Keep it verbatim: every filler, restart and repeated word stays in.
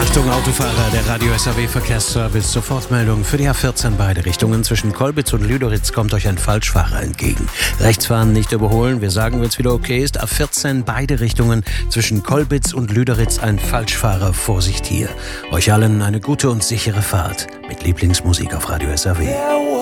Achtung Autofahrer, der Radio S A W Verkehrsservice. Sofortmeldung für die A vierzehn beide Richtungen. Zwischen Kolbitz und Lüderitz kommt euch ein Falschfahrer entgegen. Rechtsfahren nicht überholen. Wir sagen, wenn es wieder okay ist. A vierzehn beide Richtungen. Zwischen Kolbitz und Lüderitz ein Falschfahrer. Vorsicht hier. Euch allen eine gute und sichere Fahrt mit Lieblingsmusik auf Radio S A W.